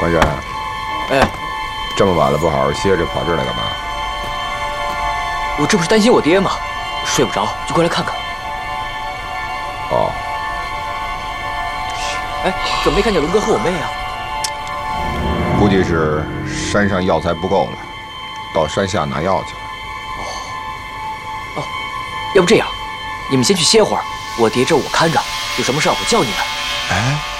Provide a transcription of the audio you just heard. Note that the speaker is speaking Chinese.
关山， 哎， 这么晚了不好好歇着，跑这儿来干嘛？ 我这不是担心我爹吗？睡不着就过来看看。 哦， 哎，怎么没看见龙哥和我妹啊？ 估计是山上药材不够了，到山下拿药去了。 哦，要不这样，你们先去歇会儿，我爹这我看着，有什么事儿我叫你们。 哎。